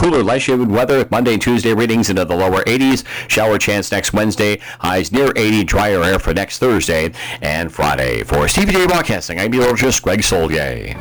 cooler, less humid weather. Monday and Tuesday readings into the lower 80s. Shower chance next Wednesday. Highs near 80. Drier air for next Thursday and Friday. For Stevie J Broadcasting, I'm meteorologist Greg Solgay.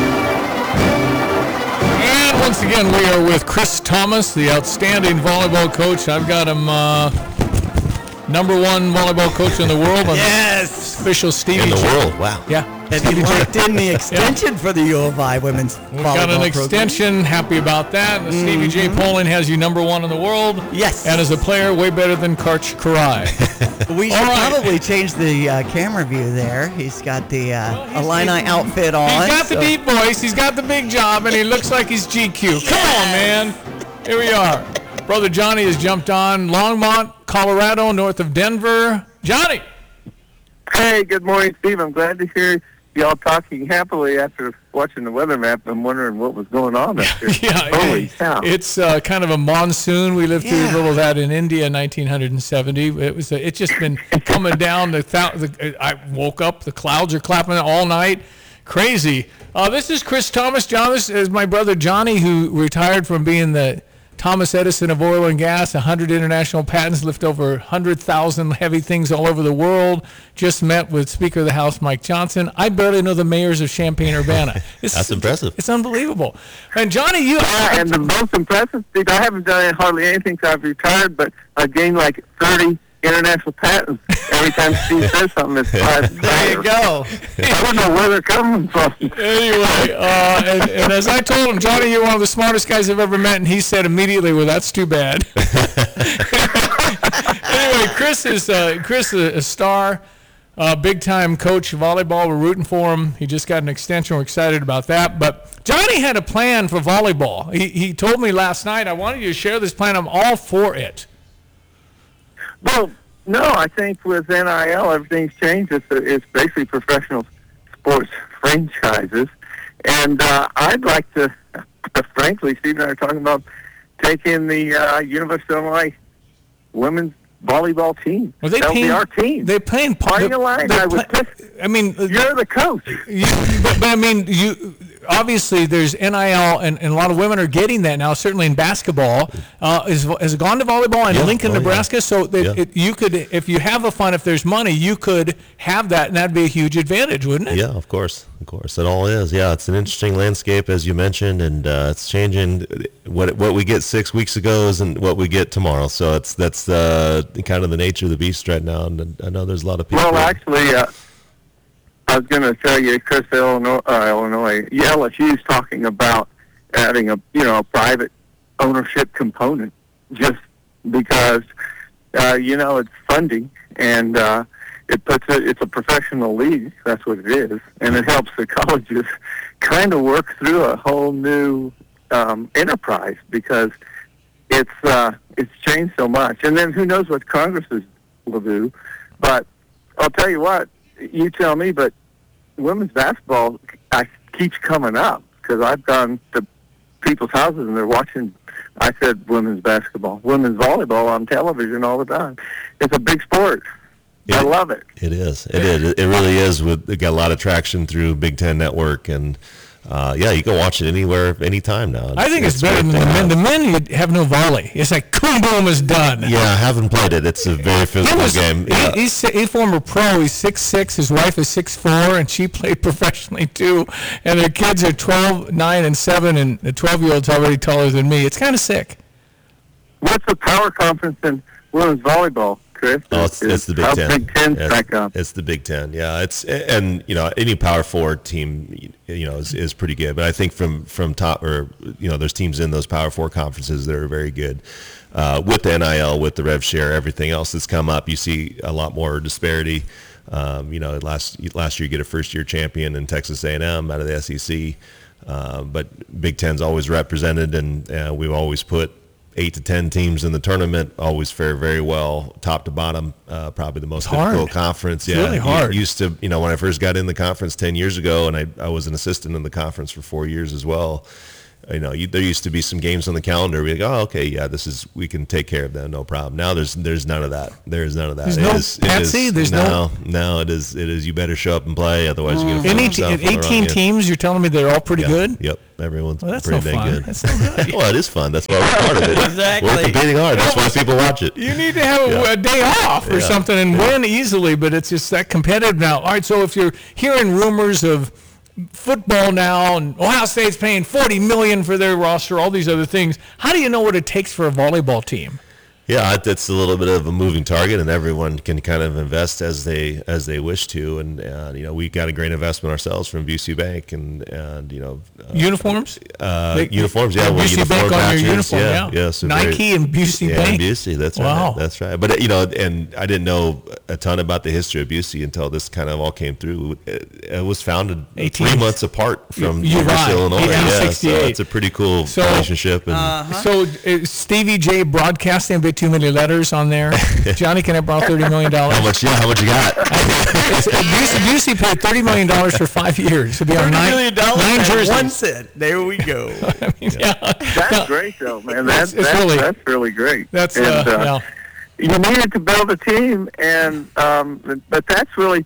And once again, we are with Chris Thomas, the outstanding volleyball coach. I've got him number one volleyball coach in the world. Yes. Official Stevie In the J. world, wow. Yeah. And he locked in the extension for the U of I women's volleyball Got an program. extension. Happy about that. The Stevie J. Polling has you number one in the world. Yes. And as a player, way better than Karch Karai. We should probably change the camera view there. He's got the Illini outfit on. He's got the deep voice. He's got the big job, and he looks like he's GQ. Come on, man. Here we are. Brother Johnny has jumped on. Longmont, Colorado, north of Denver. Johnny. Hey, good morning, Steve. I'm glad to hear y'all talking happily after watching the weather map. I'm wondering what was going on up there. Holy cow. It's kind of a monsoon. We lived through a little of that in India in 1970. It's just been coming down. I woke up, the clouds are clapping all night. Crazy. This is Chris Thomas. John, this is my brother Johnny, who retired from being the Thomas Edison of oil and gas, 100 international patents, lift over 100,000 heavy things all over the world. Just met with Speaker of the House Mike Johnson. I barely know the mayors of Champaign-Urbana. That's impressive. It's unbelievable. And Johnny, you... and the most impressive, Steve, I haven't done hardly anything since I've retired, but I've gained like 30 international patents. Every time Steve says something, it's there you go. I don't know where they're coming from. Anyway, and as I told him, Johnny, you're one of the smartest guys I've ever met, and he said immediately, well, that's too bad. Anyway, Chris is a star, big-time coach of volleyball. We're rooting for him. He just got an extension. We're excited about that. But Johnny had a plan for volleyball. He told me last night, I wanted you to share this plan. I'm all for it. Well, no, I think with NIL, everything's changed. It's basically professional sports franchises. And I'd like to, frankly, Steve and I are talking about taking the University of Illinois women's volleyball team. Well, they LVR team. They're playing Party line. I mean, you're the coach. But I mean, obviously there's NIL, and a lot of women are getting that now. Certainly in basketball, has gone to volleyball in Lincoln, Nebraska. Yeah. So that you could, if you have a fund, if there's money, you could have that, and that'd be a huge advantage, wouldn't it? Yeah, of course, it all is. Yeah, it's an interesting landscape, as you mentioned, and it's changing. What we get 6 weeks ago isn't what we get tomorrow. So that's kind of the nature of the beast right now. And I know there's a lot of people. Well, actually, I was going to tell you, Chris, Illinois, LSU's talking about adding a private ownership component, just because it's funding, and it's a professional league. That's what it is, and it helps the colleges kind of work through a whole new enterprise, because it's changed so much. And then who knows what Congress will do? But I'll tell you what. You tell me, but women's basketball keeps coming up, because I've gone to people's houses and they're watching. I said women's basketball, women's volleyball on television all the time. It's a big sport. I love it. It is. It really is. It got a lot of traction through Big Ten Network, and you can watch it anywhere, anytime now. I think it's better than the men. The men, you have no volley. It's like, boom, boom, is done. Yeah, I haven't played it. It's a very physical game. Yeah. He's a former pro. He's 6'6". His wife is 6'4", and she played professionally too. And their kids are 12, 9, and 7, and the 12-year-old's already taller than me. It's kind of sick. What's the power conference in women's volleyball, Chris? It's the Big Ten. Big Ten stack up. It's the Big Ten. Yeah, any Power 4 team, is pretty good. But I think from top, or there's teams in those Power 4 conferences that are very good. With the NIL, with the rev share, everything else that's come up, you see a lot more disparity. Last year you get a first-year champion in Texas A&M out of the SEC, but Big Ten's always represented, and we've always put 8 to 10 teams in the tournament, always fare very well, top to bottom. Probably the most difficult conference. It's really hard. Used to, when I first got in the conference 10 years ago, and I was an assistant in the conference for 4 years as well. there used to be some games on the calendar. We go, oh, okay, yeah, we can take care of that, no problem. Now there's none of that. There's none of that. There's no Patsy. There's no. It is. You better show up and play, otherwise you're gonna find yourself on the wrong 18 end. teams. You're telling me they're all pretty good. Yep, everyone's That's pretty no dang fun. good. That's no good. Well, it is fun. That's why we're part of it. Exactly. We're competing hard. That's why people watch it. You need to have a day off or something and win easily, but it's just that competitive now. All right, so if you're hearing rumors of football now and Ohio State's paying $40 million for their roster, all these other things, how do you know what it takes for a volleyball team? Yeah, it's a little bit of a moving target, and everyone can kind of invest as they wish to. And we got a great investment ourselves from Busey Bank, and Uniforms? Uniforms, yeah. Busey Bank on your uniform, uniform, yeah. So Nike and Busey Bank. Yeah, Busey, that's Wow. right. That's right. But and I didn't know a ton about the history of Busey until this kind of all came through. It was founded 3 months apart from University of Illinois. Yeah, so it's a pretty cool relationship. And So Stevie J Broadcasting, a bit too many letters on there. Johnny, can I borrow $30 million? How much you got? Busey paid $30 million for 5 years to be on nine jerseys. 1 cent. There we go. I mean, That's great, though, man. That's really great. That's you needed to build a team, and but that's really,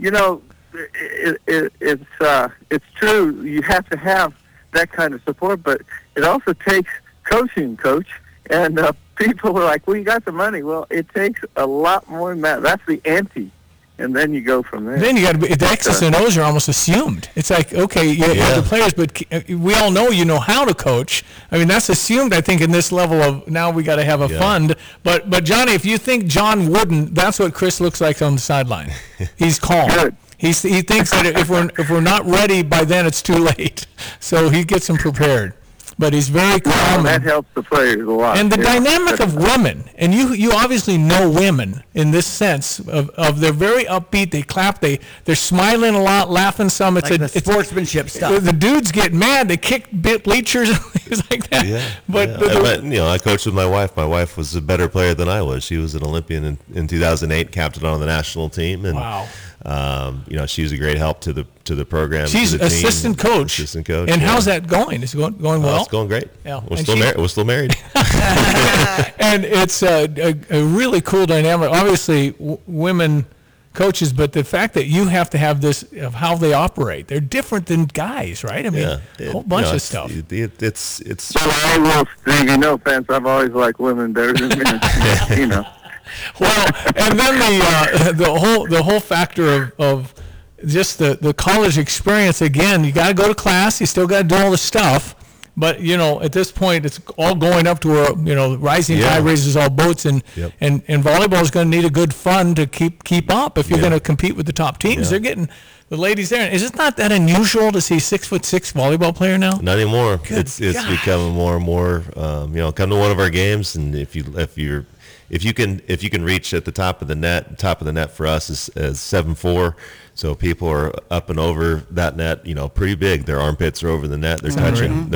it's true. You have to have that kind of support, but it also takes coaching, Coach. And people are like, well, you got the money. Well, it takes a lot more than that. That's the ante. And then you go from there. Then you got to be, the X's and O's are almost assumed. It's like, okay, you have the players, but we all know you know how to coach. I mean, that's assumed, I think, in this level of now we got to have a fund. But Johnny, if you think John Wooden, that's what Chris looks like on the sideline. He's calm. Good. He thinks that if we're not ready by then, it's too late. So he gets them prepared. But he's very calm. That helps the players a lot. And the dynamic of women, and you obviously know women in this sense of they're very upbeat. They clap. They're smiling a lot, laughing some. It's Like the sportsmanship stuff. The dudes get mad. They kick bleachers and things like that. Yeah. But I coached with my wife. My wife was a better player than I was. She was an Olympian in 2008, captain on the national team. And, wow. She was a great help to the program. She's to the team. assistant coach. And how's that going? Is it going well? It's going great. Yeah. We're still married. And it's a really cool dynamic. Obviously, women coaches, but the fact that you have to have this of how they operate, they're different than guys, right? I mean, a whole bunch of stuff. It's. Well, I will, Stevie, no offense. I've always liked women better than men. Well, and then the whole factor of just the college experience. Again, you got to go to class. You still got to do all the stuff. But at this point, it's all going up to where rising tide raises all boats, and volleyball is going to need a good fund to keep up if you're going to compete with the top teams. They're getting the ladies there. Is it not that unusual to see 6'6" volleyball player now? Not anymore. It's becoming more and more. Come to one of our games, and if you can reach at the top of the net for us is 7'4", so people are up and over that net, pretty big. Their armpits are over the net. They're touching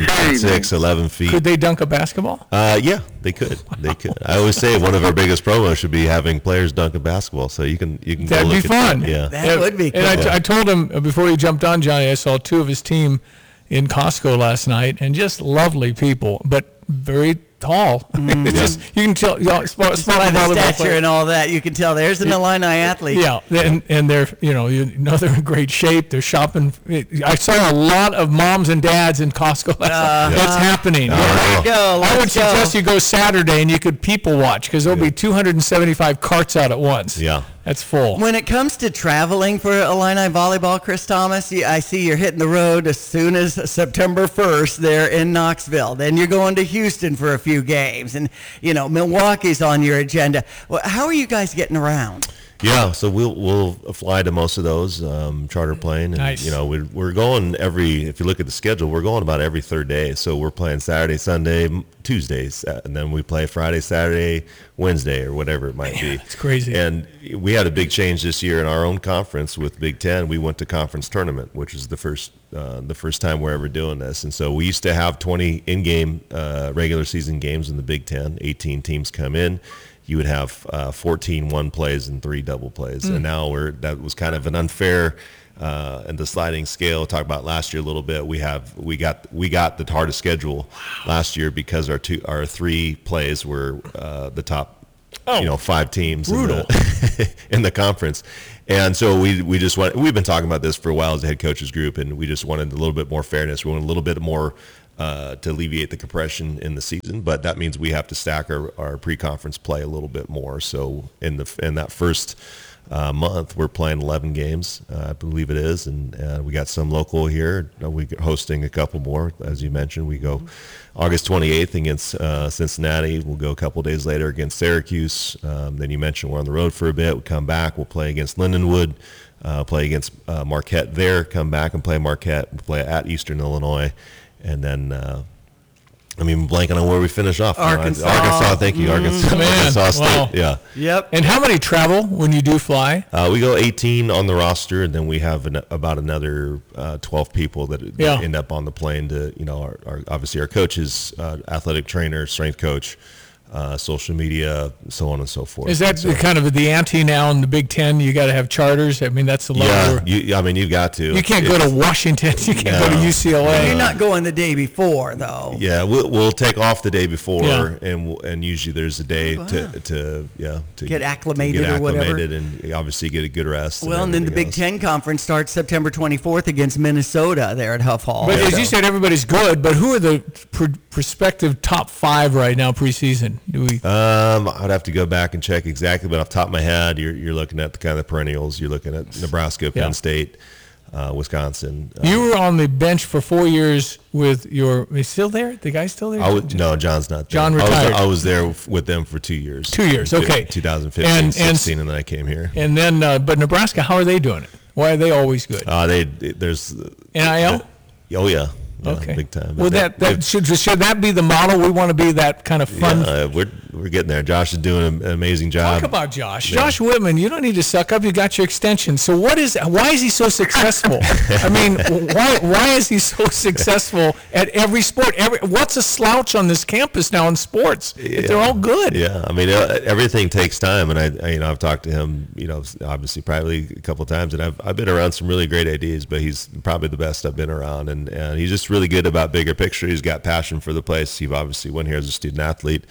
6, 11 feet. Could they dunk a basketball? Yeah, they could. I always say one of our biggest promos should be having players dunk a basketball, so you can That'd go look be fun. That. Yeah, That would be cool. And I told him before he jumped on, Johnny, I saw two of his team in Costco last night, and just lovely people, but very tall. It's just, you can tell, By the stature and all that, you can tell there's an Illini athlete. Yeah, and they're they're in great shape. They're shopping. I saw a lot of moms and dads in Costco. That's happening. There you go. I would Let's go. suggest you go Saturday and you could people watch because there'll be 275 carts out at once. Yeah. That's full. When it comes to traveling for Illini volleyball, Chris Thomas, I see you're hitting the road as soon as September 1st there in Knoxville. Then you're going to Houston for a few games, and Milwaukee's on your agenda. Well, how are you guys getting around? Yeah, so we'll fly to most of those charter plane, and Nice. we're going if you look at the schedule, we're going about every third day. So we're playing Saturday, Sunday, Tuesdays, and then we play Friday, Saturday, Wednesday, or whatever it might be. It's crazy. And we had a big change this year in our own conference with Big Ten. We went to conference tournament, which is the first time we're ever doing this. And so we used to have 20 in-game regular season games in the Big Ten. 18 teams come in. you would have 14 one plays and 3 double plays. And now that was kind of an unfair and the sliding scale. Talk about last year a little bit. We got the hardest schedule last year because our 3 plays were the top 5 teams in the conference. And so we just we've been talking about this for a while as a head coaches group, and we just wanted a little bit more fairness. We wanted a little bit more to alleviate the compression in the season, but that means we have to stack our pre-conference play a little bit more. So in that first month, we're playing 11 games, I believe it is, and we got some local here. We're hosting a couple more, as you mentioned. We go August 28th against Cincinnati. We'll go a couple days later against Syracuse. Then you mentioned we're on the road for a bit. We come back. We'll play against Lindenwood, play against Marquette there, come back and play Marquette, we'll play at Eastern Illinois, and then I'm even blanking on where we finish off. Arkansas. Thank you. Man, Arkansas State. wow. Yeah. Yep. And how many travel when you do fly? We go 18 on the roster, and then we have about another 12 people that end up on the plane to, obviously our coaches, athletic trainer, strength coach, social media, so on and so forth. Is that kind of the ante now in the Big Ten? You got to have charters. I mean, that's the level. Yeah, you've got to. You can't go to Washington. You can't go to UCLA. You're not going the day before, though. Yeah, we'll take off the day before, and usually there's a day to get acclimated or whatever, and obviously get a good rest. Well, and then the Big Ten conference starts September 24th against Minnesota there at Huff Hall. But as you said, everybody's good. But who are the prospective top 5 right now preseason? I'd have to go back and check exactly, but off the top of my head, you're looking at the kind of perennials. You're looking at Nebraska, Penn State, Wisconsin. You were on the bench for 4 years with is still there? The guy's still there? No, John's not there. John retired. I was there with them for 2 years. 2 years, okay. 2015, 16, and then I came here. And then, but Nebraska, how are they doing it? Why are they always good? There's NIL? Oh, yeah. Okay. Big time. Well, should that be the model? We want to be that kind of fun. Yeah, we're getting there. Josh is doing an amazing job. Talk about Josh. Yeah. Josh Whitman, you don't need to suck up. You got your extension. So why is he so successful? I mean, why is he so successful at every sport? What's a slouch on this campus now in sports? If they're all good. Yeah, I mean, everything takes time, and I've talked to him, obviously probably a couple of times, and I've been around some really great ADs, but he's probably the best I've been around, and he's just really good about bigger picture. He's got passion for the place. He obviously went here as a student athlete.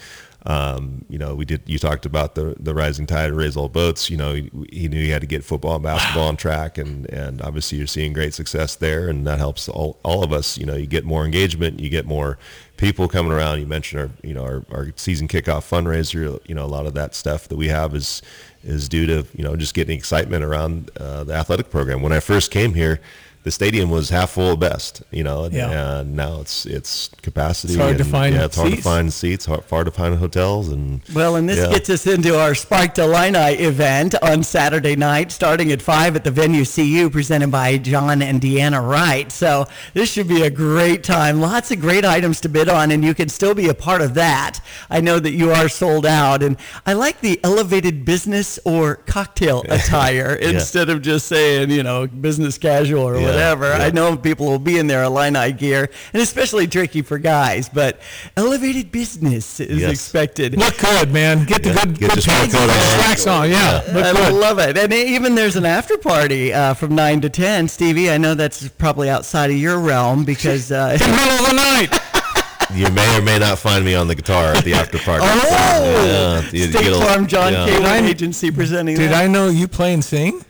You talked about the rising tide raise all boats. He knew he had to get football and basketball on track, and obviously you're seeing great success there, and that helps all of us. You get more engagement, you get more people coming around. You mentioned our season kickoff fundraiser. A lot of that stuff that we have is due to just getting excitement around the athletic program. When I first came here, the stadium was half full at best, and now it's capacity. It's hard to find it's hard seats. to find seats, hard to find hotels, and this gets us into our Sparked Illini event on Saturday night, starting at 5 at the venue CU, presented by John and Deanna Wright. So this should be a great time. Lots of great items to bid on, and you can still be a part of that. I know that you are sold out, and I like the elevated business or cocktail attire instead of just saying business casual or whatever. I know people will be in their Illini gear, and especially tricky for guys, but elevated business is expected. Look good, man. Get the good sport coat on. slacks on. Yeah. I love it. And even there's an after party from 9 to 10. Stevie, I know that's probably outside of your realm because in the middle of the night. You may or may not find me on the guitar at the after party. State Farm John K. Agency presenting Did that. I know you play and sing?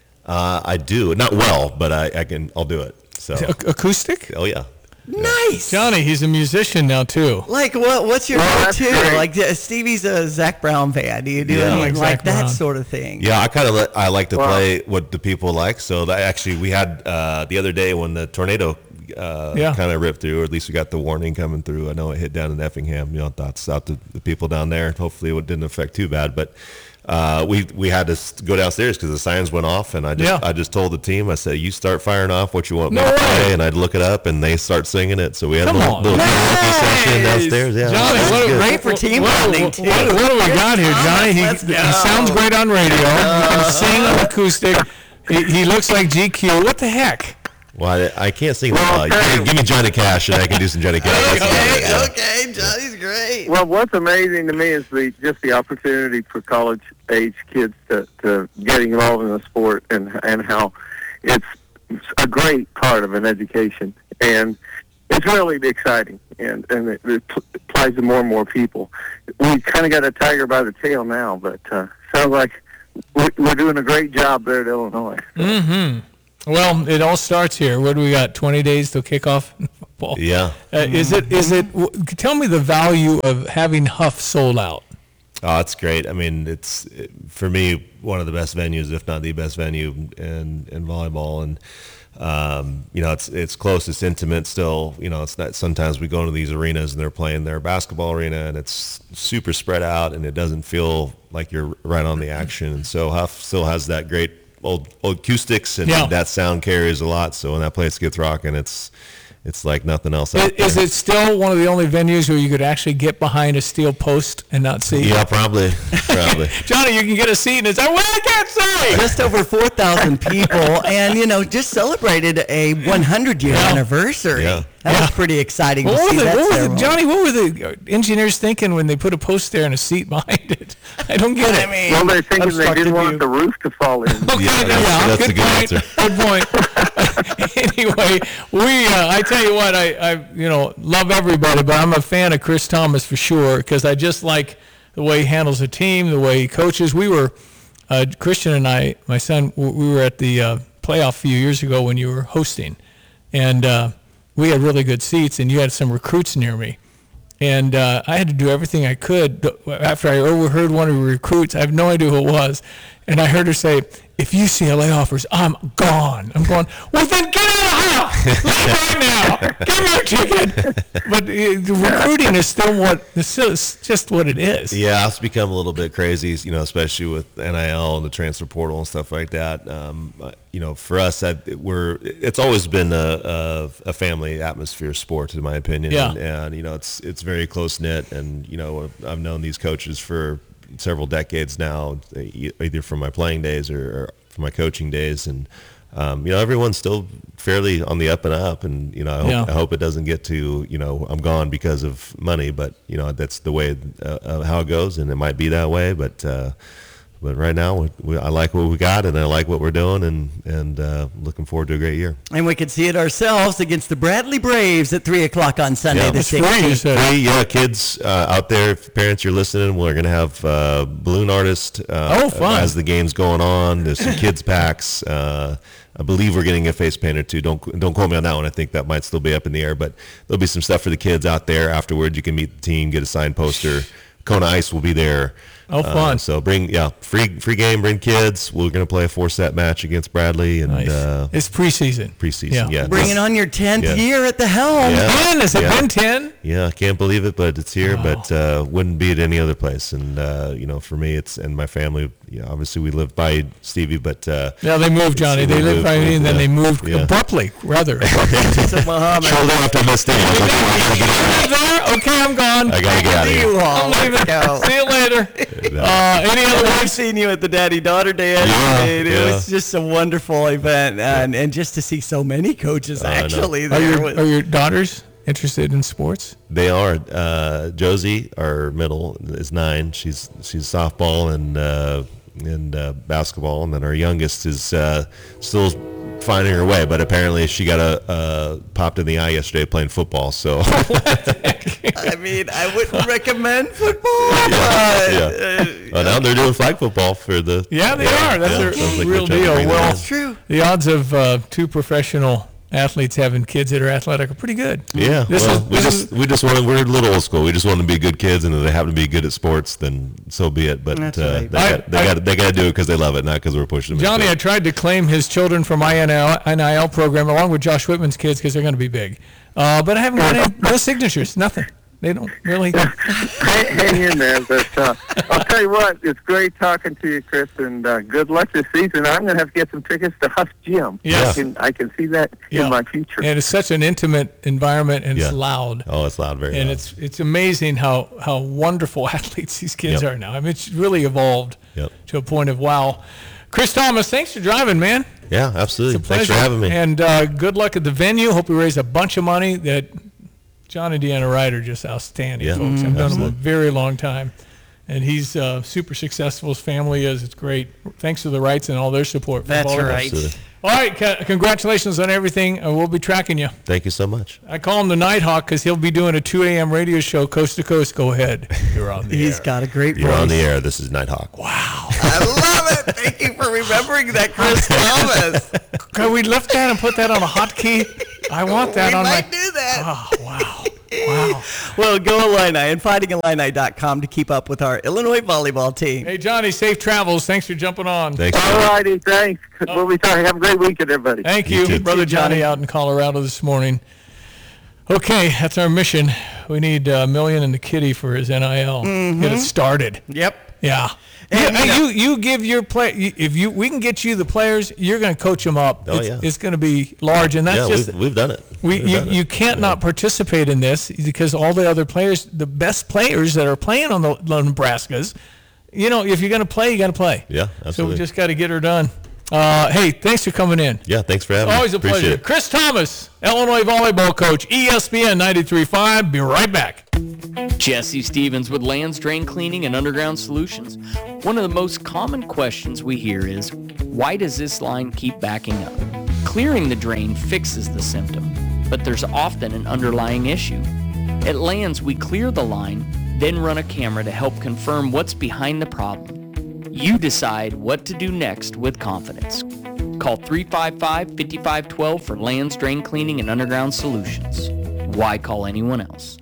I do, not well, but I'll do it. So acoustic? Oh yeah. Nice, Johnny. He's a musician now too. Like what's your go-to? Like Stevie's a Zach Brown fan. Do you do anything like that sort of thing? Yeah, I like to play what the people like. So we had the other day when the tornado kind of ripped through, or at least we got the warning coming through. I know it hit down in Effingham. Thoughts out to the people down there. Hopefully it didn't affect too bad, but. We had to go downstairs because the signs went off, and I just told the team, I said, you start firing off what you want me to play, and I'd look it up, and they start singing it. So we had a little session downstairs. Yeah, Johnny, great for team bonding too. What do we got here, Johnny? He sounds great on radio. He can sing on acoustic. He looks like GQ. What the heck? Well, I can't sing that loud. Give me Johnny Cash, and I can do some Johnny Cash. Okay, Johnny's great. Well, what's amazing to me is just the opportunity for college age kids to get involved in the sport, and how it's a great part of an education, and it's really exciting, and it applies to more and more people. We kind of got a tiger by the tail now, but sounds like we're doing a great job there at Illinois. Mm-hmm. Well, it all starts here. What do we got? 20 days till kickoff football. Yeah. Is it? Tell me the value of having Huff sold out. Oh, it's great. I mean, it's for me one of the best venues, if not the best venue in volleyball, and it's close, it's intimate still. It's not. Sometimes we go into these arenas and they're playing their basketball arena, and it's super spread out, and it doesn't feel like you're right on the action. And so Huff still has that great old acoustics, and that sound carries a lot. So when that place gets rocking, it's like nothing else out there. Is it still one of the only venues where you could actually get behind a steel post and not see? Yeah, probably. Johnny, you can get a seat and it's like, well, I can't see. Just over 4,000 people, and just celebrated a 100-year anniversary. Yeah. That was pretty exciting to see that ceremony. Johnny, what were the engineers thinking when they put a post there and a seat behind it? I don't get it. Well, they're thinking they didn't want the roof to fall in. Okay, that's a good point. answer. Good point. Anyway, I tell you what, I love everybody, but I'm a fan of Chris Thomas for sure, because I just like the way he handles a team, the way he coaches. We were, Christian and I, my son, we were at the playoff a few years ago when you were hosting, and we had really good seats, and you had some recruits near me. And I had to do everything I could. After I overheard one of the recruits, I have no idea who it was, and I heard her say, "If UCLA offers, I'm gone." I'm going, well, then get out of the house. Leave right now. Give me your ticket. But the recruiting is it's just what it is. Yeah, it's become a little bit crazy, especially with NIL and the transfer portal and stuff like that. For us, it's always been a family atmosphere sport, in my opinion. Yeah. And it's very close knit, and I've known these coaches for several decades now, either from my playing days or from my coaching days, and everyone's still fairly on the up and up, and I hope it doesn't get to I'm gone because of money, but that's the way how it goes, and it might be that way, but right now I like what we got, and I like what we're doing, and looking forward to a great year. And we could see it ourselves against the Bradley Braves at 3:00 on Sunday the 16th. Yeah, kids out there, if parents you're listening, we're going to have balloon artist fun. as the game's going on. There's some kids packs. I believe we're getting a face paint or two. Don't quote me on that one. I think that might still be up in the air, but there'll be some stuff for the kids out there. Afterwards, you can meet the team, get a signed poster. Kona Ice will be there. Oh, fun. So bring free game, bring kids. We're going to play a 4-set match against Bradley. And nice. It's preseason. Yeah. Bringing on your 10th year at the helm. Yeah. 10? Has it been 10? Yeah, I can't believe it, but it's here. Wow. But wouldn't be at any other place. And, for me, and my family, obviously we live by Stevie, but... they moved, Johnny. They lived by me, and then they moved abruptly, rather. To Muhammad. Shortly after I missed Okay, I'm gone. I got to get out of here. I'm leaving. See you later. Any other I've ones? seen you at the Daddy-Daughter Dance. It was just a wonderful event, and just to see so many coaches actually there. Are your daughters interested in sports? They are. Josie, our middle, is 9. She's softball and basketball, and then our youngest is still finding her way, but apparently she got popped in the eye yesterday playing football. So I mean, I wouldn't recommend football. Well, now they're doing flag football for the. Yeah, they are. That's a real deal. Well, That's true. The odds of 2 professional athletes having kids that are athletic are pretty good. Yeah, we're a little old school. We just want to be good kids, and if they happen to be good at sports, then so be it. But That's right. they got to do it because they love it, not because we're pushing them. Johnny, I tried to claim his children from my NIL program along with Josh Whitman's kids because they're going to be big, but I haven't got no signatures. Nothing. They don't really. Hang in there, but I'll tell you what, it's great talking to you, Chris, and good luck this season. I'm going to have to get some tickets to Huff Gym. Yes. I can see that in my future. And it's such an intimate environment, and it's loud. Oh, it's loud, very and loud. it's amazing how wonderful athletes these kids are now. I mean, it's really evolved to a point of wow. Chris Thomas, thanks for driving, man. Yeah, absolutely. It's a pleasure. Thanks for having me. And good luck at the venue. Hope we raise a bunch of money that John and Deanna Wright are just outstanding Yeah, folks. I've known them a absolutely. very long time. And he's super successful. His family is. It's great. Thanks to the Wrights and all their support. For That's volleyball. right. Absolutely. All right. Congratulations on everything. We'll be tracking you. Thank you so much. I call him the Nighthawk because he'll be doing a 2 a.m. radio show coast to coast. Go ahead. You're on the He's air. got a great You're voice. on the air. This is Nighthawk. Wow. I love it. Thank you for remembering that, Chris Thomas. Can we lift that and put that on a hotkey? I want that we on might my... do that. Oh, wow. Wow. Well, go Illini and fightingillini.com to keep up with our Illinois volleyball team. Hey, Johnny, safe travels. Thanks for jumping on. Thanks. All righty, thanks. We'll be talking. Have a great weekend, everybody. Thank You you, too. Brother Johnny, Johnny. out in Colorado this morning. Okay, that's our mission. We need a million in the kitty for his NIL. Get it started. Yep. Yeah. And, You give your play. If we can get you the players, you're going to coach them up. Oh, it's, yeah. it's going to be large, and that's Yeah, just we've done it. We've done it. you can't not participate in this because all the other players, the best players that are playing on the Nebraskas, if you're going to play, you got to play. Yeah, So absolutely. we just got to get her done. Hey, thanks for coming in. Yeah, thanks for having me. Always a Appreciate pleasure. it. Chris Thomas, Illinois volleyball coach, ESPN 93.5. Be right back. Jesse Stevens with Lands Drain Cleaning and Underground Solutions. One of the most common questions we hear is, why does this line keep backing up? Clearing the drain fixes the symptom, but there's often an underlying issue. At Lands, we clear the line, then run a camera to help confirm what's behind the problem. You decide what to do next with confidence. Call 355-5512 for Lands Drain Cleaning and Underground Solutions. Why call anyone else?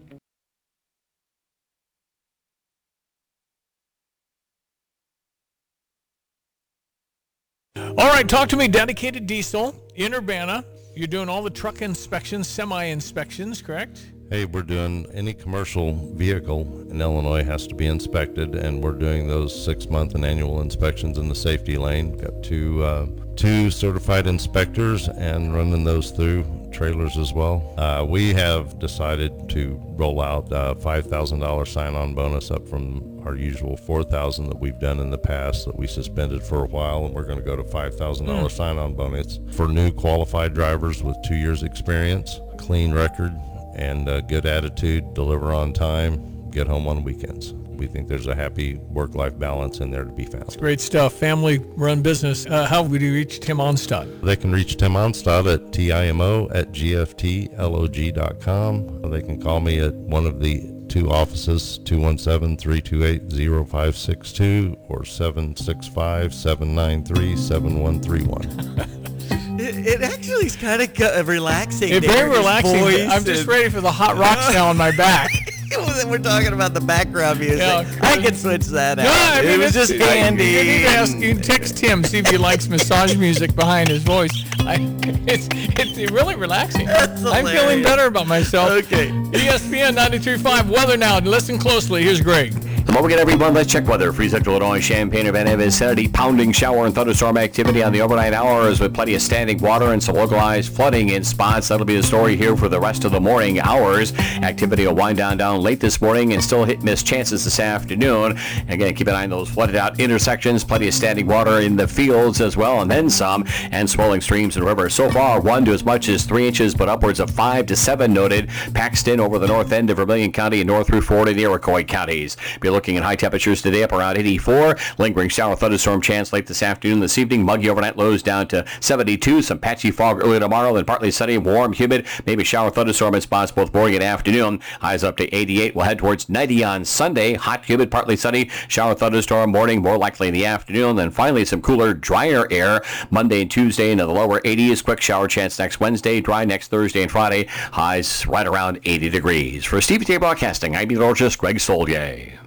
All right, talk to me. Dedicated Diesel in Urbana. You're doing all the truck inspections, semi-inspections, correct? Hey, we're doing any commercial vehicle in Illinois has to be inspected, and we're doing those 6-month and annual inspections in the safety lane. Got two certified inspectors and running those through trailers as well. We have decided to roll out a $5,000 sign-on bonus up from our usual $4,000 that we've done in the past that we suspended for a while, and we're going to go to $5,000 sign-on bonus for new qualified drivers with 2 years experience, clean record, and a good attitude, deliver on time, get home on weekends. We think there's a happy work-life balance in there to be found. Great stuff. Family-run business. How would you reach Tim Onstad? They can reach Tim Onstad at TIMO@GFTLOG.com. They can call me at one of the two offices, 217-328-0562 or 765-793-7131. It actually is kind of relaxing. It's to hear very his relaxing. voice I'm just and- ready for the hot rocks now on my back. We're talking about the background music. Yeah, I can switch that out. No, I mean, it was just Andy. You need to ask, you text him, see if he likes massage music behind his voice. It's really relaxing. That's I'm feeling hilarious. better about myself. Okay. ESPN 93.5 weather now. Listen closely. Here's Greg. Well, we get everyone. Let's check weather. Free Central Illinois, Champaign, Urbana vicinity. Pounding shower and thunderstorm activity on the overnight hours with plenty of standing water and some localized flooding in spots. That'll be the story here for the rest of the morning hours. Activity will wind down late this morning and still hit-miss chances this afternoon. Again, keep an eye on those flooded out intersections. Plenty of standing water in the fields as well, and then some. And swelling streams and rivers. So far, 1 to as much as 3 inches, but upwards of 5 to 7 noted. Paxton over the north end of Vermilion County and north through Ford and Iroquois counties. Be looking at high temperatures today up around 84. Lingering shower thunderstorm chance late this afternoon, this evening. Muggy overnight lows down to 72. Some patchy fog early tomorrow, then partly sunny, warm, humid. Maybe shower thunderstorm in spots both morning and afternoon. Highs up to 88. We'll head towards 90 on Sunday. Hot, humid, partly sunny. Shower thunderstorm morning, more likely in the afternoon. Then finally some cooler, drier air Monday and Tuesday into the lower 80s. Quick shower chance next Wednesday. Dry next Thursday and Friday. Highs right around 80 degrees. For Stevie J Broadcasting, I'm meteorologist Greg Soldier.